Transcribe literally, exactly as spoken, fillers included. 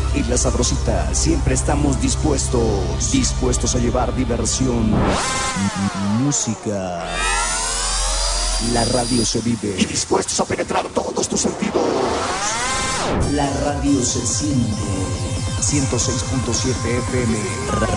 Y la sabrosita, siempre estamos dispuestos, dispuestos a llevar diversión, música. La radio se vive y dispuestos a penetrar todos tus sentidos. La radio se siente. ciento seis punto siete F M.